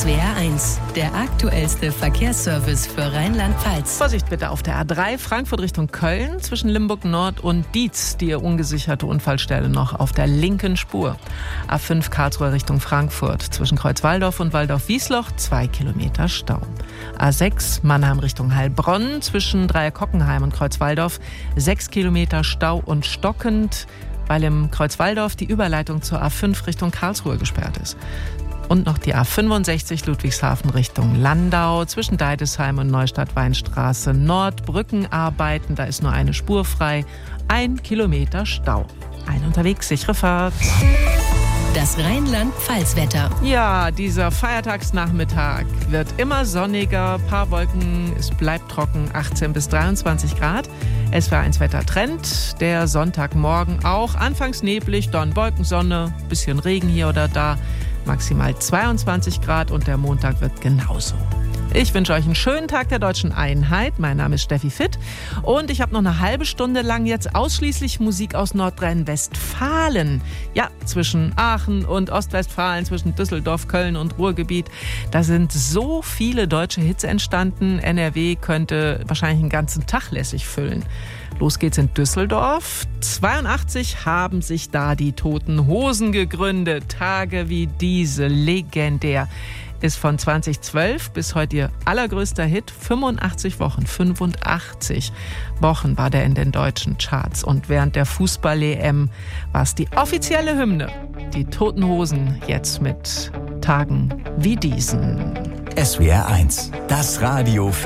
SWR 1, der aktuellste Verkehrsservice für Rheinland-Pfalz. Vorsicht bitte auf der A3 Frankfurt Richtung Köln zwischen Limburg Nord und Dietz, die ungesicherte Unfallstelle noch auf der linken Spur. A5 Karlsruhe Richtung Frankfurt zwischen Kreuzwaldorf und Waldorf-Wiesloch 2 Kilometer Stau. A6 Mannheim Richtung Heilbronn zwischen Dreieck-Hockenheim und Kreuzwaldorf 6 Kilometer Stau und stockend, weil im Kreuzwaldorf die Überleitung zur A5 Richtung Karlsruhe gesperrt ist. Und noch die A65 Ludwigshafen Richtung Landau zwischen Deidesheim und Neustadt-Weinstraße Nord. Brückenarbeiten, da ist nur eine Spur frei. 1 Kilometer Stau. Ein unterwegs, sichere Fahrt. Das Rheinland-Pfalz-Wetter. Ja, dieser Feiertagsnachmittag wird immer sonniger, paar Wolken, es bleibt trocken, 18 bis 23 Grad. SWR 1 Wettertrend, der Sonntagmorgen auch, anfangs neblig, dann Wolkensonne, bisschen Regen hier oder da, maximal 22 Grad und der Montag wird genauso. Ich wünsche euch einen schönen Tag der Deutschen Einheit. Mein Name ist Steffi Fitt und ich habe noch eine halbe Stunde lang jetzt ausschließlich Musik aus Nordrhein-Westfalen. Ja, zwischen Aachen und Ostwestfalen, zwischen Düsseldorf, Köln und Ruhrgebiet. Da sind so viele deutsche Hits entstanden. NRW könnte wahrscheinlich einen ganzen Tag lässig füllen. Los geht's in Düsseldorf. 82 haben sich da die Toten Hosen gegründet. Tage wie diese, legendär. Ist von 2012 bis heute ihr allergrößter Hit. 85 Wochen war der in den deutschen Charts. Und während der Fußball-EM war es die offizielle Hymne. Die Toten Hosen jetzt mit Tagen wie diesen. SWR 1, das Radio für